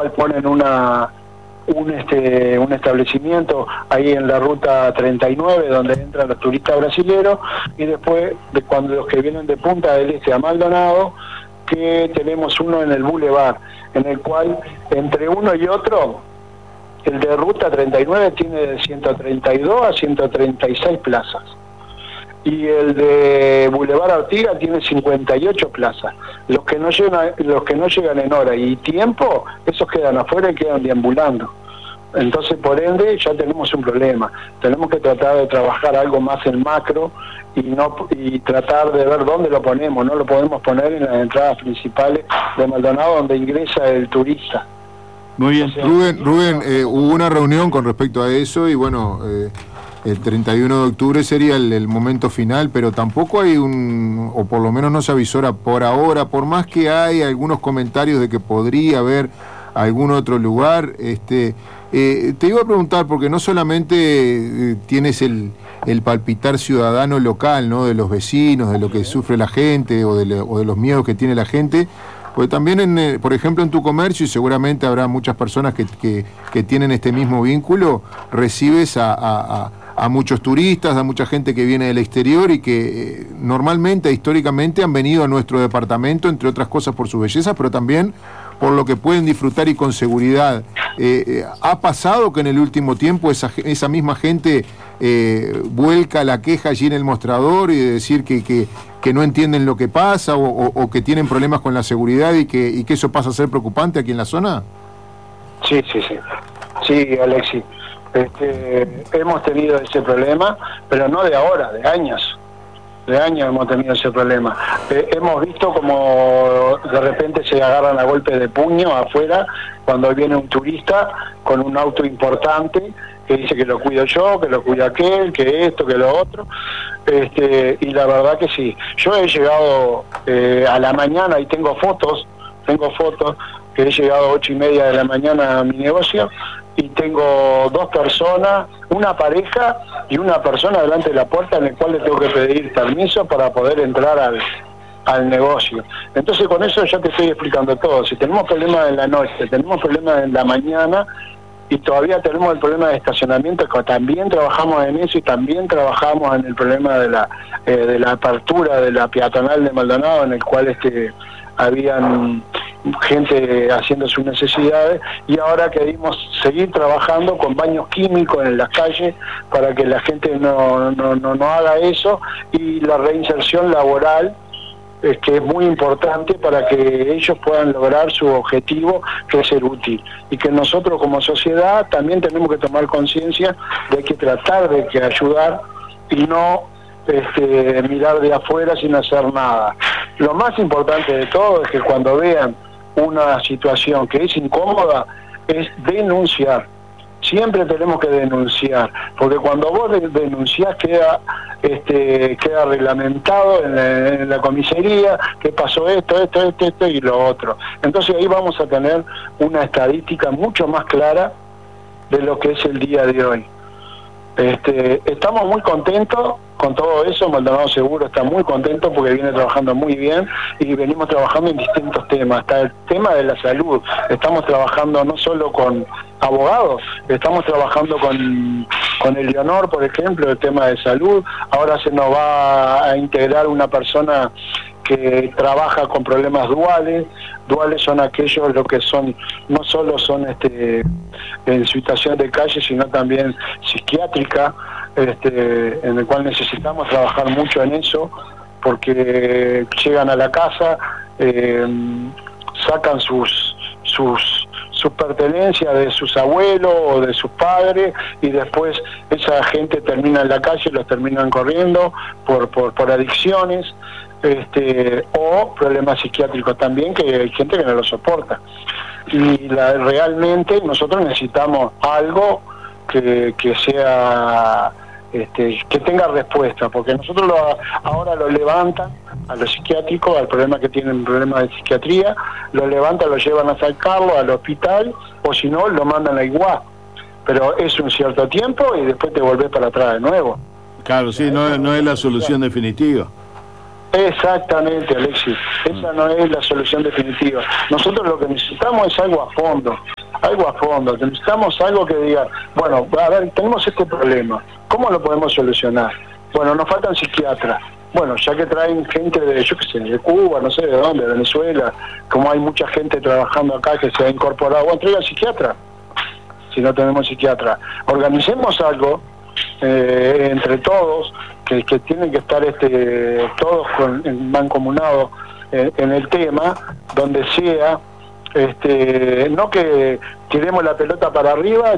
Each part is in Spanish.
cual ponen un establecimiento ahí en la ruta 39 donde entran los turistas brasileños, y después de cuando los que vienen de Punta del Este a Maldonado, que tenemos uno en el Boulevard, en el cual entre uno y otro, el de ruta 39 tiene de 132 a 136 plazas, y el de Boulevard Artigas tiene 58 plazas. Los que no llegan en hora y tiempo, esos quedan afuera y quedan deambulando. Entonces, por ende, ya tenemos un problema. Tenemos que tratar de trabajar algo más en macro y tratar de ver dónde lo ponemos. No lo podemos poner en las entradas principales de Maldonado, donde ingresa el turista. Muy bien. O sea, Rubén, hubo una reunión con respecto a eso y bueno, el 31 de octubre sería el momento final, pero tampoco hay o por lo menos no se avisora por ahora, por más que hay algunos comentarios de que podría haber algún otro lugar. Te iba a preguntar, porque no solamente tienes el palpitar ciudadano local, ¿no?, de los vecinos, de lo que sufre la gente o de los miedos que tiene la gente, pues también, por ejemplo, en tu comercio, y seguramente habrá muchas personas que tienen este mismo vínculo, recibes a muchos turistas, a mucha gente que viene del exterior y que normalmente, históricamente, han venido a nuestro departamento, entre otras cosas por su belleza, pero también por lo que pueden disfrutar y con seguridad. ¿Ha pasado que en el último tiempo esa misma gente vuelca la queja allí en el mostrador y de decir que no entienden lo que pasa o que tienen problemas con la seguridad y que eso pasa a ser preocupante aquí en la zona? Sí, sí, Alexis. Hemos tenido ese problema, pero no de ahora, de años. De años hemos tenido ese problema. Hemos visto como de repente se agarran a golpe de puño afuera cuando viene un turista con un auto importante que dice que lo cuido yo, que lo cuida aquel, que esto, que lo otro. Y la verdad que sí. Yo he llegado a la mañana y tengo fotos que he llegado a 8:30 de la mañana a mi negocio y tengo dos personas, una pareja y una persona delante de la puerta en el cual le tengo que pedir permiso para poder entrar al negocio. Entonces con eso ya te estoy explicando todo. Si tenemos problemas en la noche, tenemos problemas en la mañana y todavía tenemos el problema de estacionamiento, que también trabajamos en eso y también trabajamos en el problema de la apertura de la peatonal de Maldonado, en el cual habían gente haciendo sus necesidades, y ahora queremos seguir trabajando con baños químicos en las calles para que la gente no haga eso, y la reinserción laboral, que es muy importante para que ellos puedan lograr su objetivo, que es ser útil, y que nosotros como sociedad también tenemos que tomar conciencia de que tratar de que ayudar y no mirar de afuera sin hacer nada. Lo más importante de todo es que cuando vean una situación que es incómoda, es denunciar. Siempre tenemos que denunciar, porque cuando vos denunciás queda reglamentado en la comisaría que pasó esto y lo otro. Entonces ahí vamos a tener una estadística mucho más clara de lo que es el día de hoy. Estamos muy contentos con todo eso. Maldonado Seguro está muy contento porque viene trabajando muy bien y venimos trabajando en distintos temas. Hasta el tema de la salud, estamos trabajando no solo con abogados, estamos trabajando con Eleonor, por ejemplo, el tema de salud. Ahora se nos va a integrar una persona que trabaja con problemas duales. Duales son aquellos lo que son, no solo son en situación de calle, sino también psiquiátrica, en el cual necesitamos trabajar mucho en eso, porque llegan a la casa, sacan sus pertenencias de sus abuelos o de sus padres, y después esa gente termina en la calle, los terminan corriendo por adicciones, o problemas psiquiátricos también, que hay gente que no lo soporta. Y realmente nosotros necesitamos algo que sea que tenga respuesta, porque nosotros ahora lo levantan a los psiquiátricos, al problema que tienen problemas de psiquiatría, lo levantan, lo llevan a sacarlo al hospital, o si no, lo mandan a igual. Pero es un cierto tiempo y después te volvés para atrás de nuevo. Claro, sí, no es la solución definitiva. Exactamente, Alexis, esa no es la solución definitiva. Nosotros lo que necesitamos es algo a fondo, algo a fondo, necesitamos algo que diga, bueno, a ver, tenemos este problema, ¿cómo lo podemos solucionar? Bueno, nos faltan psiquiatras. Bueno, ya que traen gente de, yo qué sé, de Cuba, no sé de dónde, de Venezuela, como hay mucha gente trabajando acá que se ha incorporado, bueno, traigan psiquiatra, si no tenemos psiquiatra. Organicemos algo entre todos, que tienen que estar todos mancomunados en el tema, donde sea, no que tiremos la pelota para arriba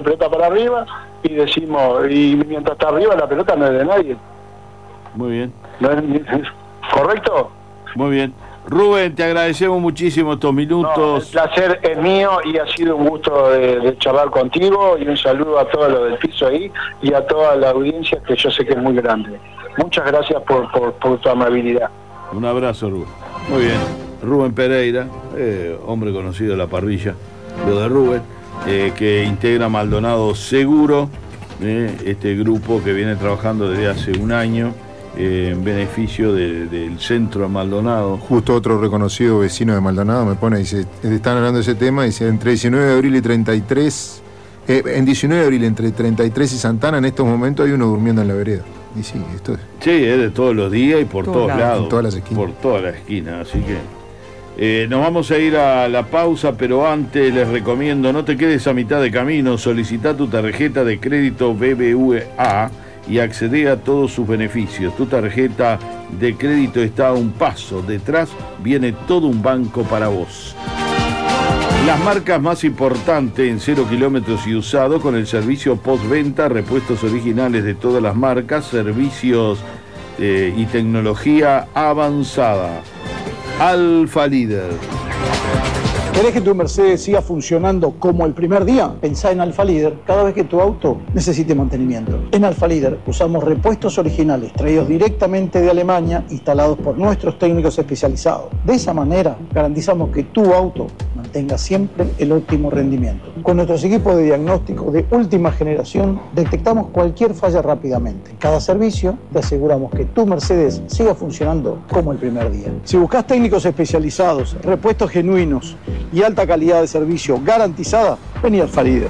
y decimos, y mientras está arriba la pelota no es de nadie. Muy bien. ¿No es correcto? Muy bien. Rubén, te agradecemos muchísimo estos minutos. No, el placer es mío y ha sido un gusto de charlar contigo, y un saludo a todos los del piso ahí y a toda la audiencia, que yo sé que es muy grande. Muchas gracias por tu amabilidad. Un abrazo, Rubén. Muy bien. Rubén Pereira, hombre conocido de la parrilla, lo de Rubén, que integra Maldonado Seguro, este grupo que viene trabajando desde hace un año en beneficio del centro de Maldonado. Justo otro reconocido vecino de Maldonado me pone, dice, están hablando de ese tema, dice, entre 19 de abril y 33, en 19 de abril entre 33 y Santana, en estos momentos hay uno durmiendo en la vereda. Y sí, esto es... Sí, es de todos los días y por todos lados. En todas las esquinas. Por todas las esquinas, así que... nos vamos a ir a la pausa, pero antes les recomiendo, no te quedes a mitad de camino, solicita tu tarjeta de crédito BBVA y accede a todos sus beneficios. Tu tarjeta de crédito está a un paso, detrás viene todo un banco para vos. Las marcas más importantes en 0 kilómetros y usado, con el servicio postventa, repuestos originales de todas las marcas, servicios y tecnología avanzada. Alfa Líder. ¿Querés que tu Mercedes siga funcionando como el primer día? Pensá en Alfa Líder cada vez que tu auto necesite mantenimiento. En Alfa Líder usamos repuestos originales traídos directamente de Alemania, instalados por nuestros técnicos especializados. De esa manera garantizamos que tu auto mantenga siempre el óptimo rendimiento. Con nuestros equipos de diagnóstico de última generación detectamos cualquier falla rápidamente. En cada servicio te aseguramos que tu Mercedes siga funcionando como el primer día. Si buscas técnicos especializados, repuestos genuinos y alta calidad de servicio garantizada, vení a Alfa Líder.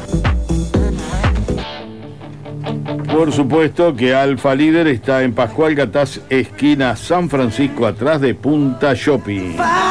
Por supuesto que Alfa Líder está en Pascual Gataz, esquina San Francisco, atrás de Punta Shopping.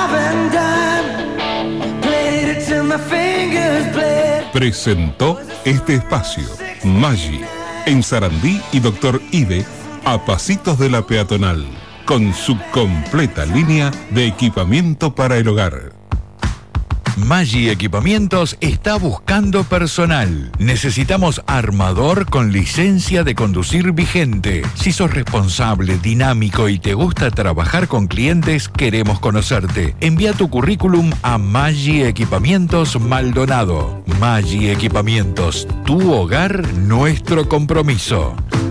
Presentó este espacio Maggi, en Sarandí y Doctor Ibe, a pasitos de la peatonal, con su completa línea de equipamiento para el hogar. Maggi Equipamientos está buscando personal. Necesitamos armador con licencia de conducir vigente. Si sos responsable, dinámico y te gusta trabajar con clientes, queremos conocerte. Envía tu currículum a Maggi Equipamientos Maldonado. Maggi Equipamientos, tu hogar, nuestro compromiso.